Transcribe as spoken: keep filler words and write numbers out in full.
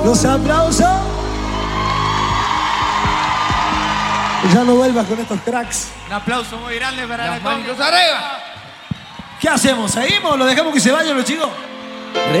Los aplausos. Ya no vuelvas con estos cracks. Un aplauso muy grande para Las la manitos arriba. ¿Qué hacemos? ¿Seguimos? ¿Lo dejamos que se vayan los chicos?